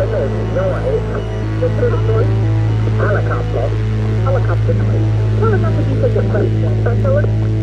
there's noise. Just heard a noise. Helicopter. Helicopter noise. Well, enough if you take a question. Specialist.